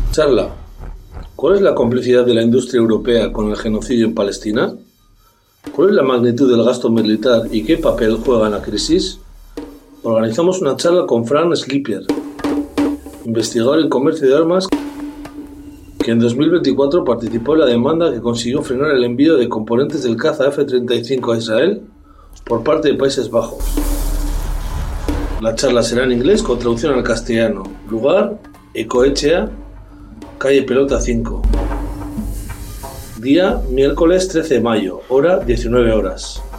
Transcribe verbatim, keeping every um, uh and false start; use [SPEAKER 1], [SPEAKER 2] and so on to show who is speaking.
[SPEAKER 1] Charla: ¿cuál es la complicidad de la industria europea con el genocidio en Palestina? ¿Cuál es la magnitud del gasto militar y qué papel juega en la crisis? Organizamos una charla con Frank Slipper, investigador en comercio de armas, que en dos mil veinticuatro participó en la demanda que consiguió frenar el envío de componentes del caza F treinta y cinco a Israel por parte de Países Bajos. La charla será en inglés con traducción al castellano. Lugar: Ecoetxea, calle Pelota cinco. Día: miércoles trece de mayo, hora diecinueve horas.